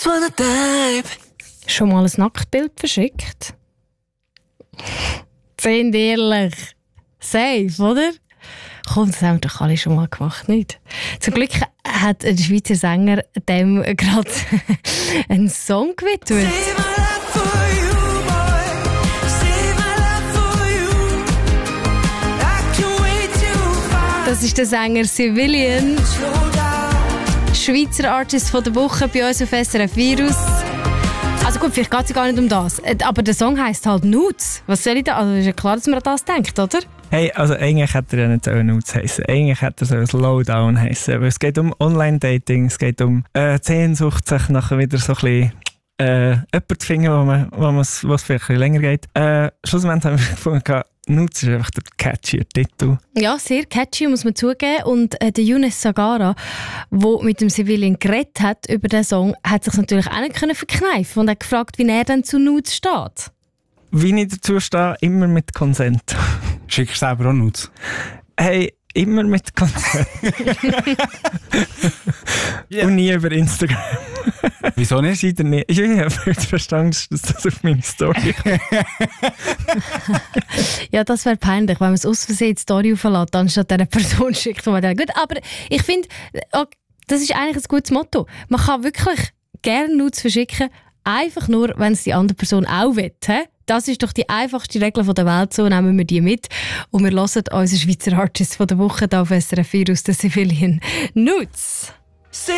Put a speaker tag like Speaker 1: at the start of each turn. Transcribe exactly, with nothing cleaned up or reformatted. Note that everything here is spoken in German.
Speaker 1: just wanna dive.
Speaker 2: Schon mal ein Nacktbild verschickt? Sind ehrlich. Safe, oder? Komm, das haben wir doch alle schon mal gemacht, nicht? Zum Glück hat der Schweizer Sänger dem gerade einen Song gewidmet. Das ist der Sänger Civilian. Schweizer Artist von der Woche bei uns auf S R F Virus. Also gut, vielleicht geht es gar nicht um das. Aber der Song heisst halt Nudes. Was soll ich da? Also ist ja klar, dass man an das denkt, oder?
Speaker 3: Hey, also eigentlich hätte er ja nicht so Nudes heissen. Eigentlich hätte er so ein Lowdown heissen. Weil es geht um Online-Dating, es geht um äh, die Sehnsucht, sich nachher wieder so ein bisschen äh, jemanden zu finden, wo man, wo man, was vielleicht ein bisschen länger geht. Äh, schlussendlich haben wir gefunden, Nudes ist einfach der catchy Titel. Ja, sehr catchy, muss man zugeben. Und äh, der Younes Sagara, der mit dem Civilian geredet hat über den Song, hat sich natürlich auch nicht können verkneifen und hat gefragt, wie er dann zu Nudes steht. Wie ich dazu stehe, immer mit Consent.
Speaker 4: Schickst du selber auch Nudes?
Speaker 3: Hey, immer mit Consent. Yeah. Und nie über Instagram.
Speaker 4: Wieso nicht?
Speaker 3: Seid ihr nicht? Ich habe verstanden, dass das auf meine Story kommt. Ja, das wäre peinlich, wenn man es aus Versehen die Story auflässt, anstatt dieser Person schickt. Gut, aber ich finde, das ist eigentlich ein gutes Motto. Man kann wirklich gerne Nudes verschicken, einfach nur, wenn es die andere Person auch will. He? Das ist doch die einfachste Regel der Welt, so nehmen wir die mit. Und wir hören unseren Schweizer Artist von der Woche hier auf S R F vier aus der Civilian Nudes.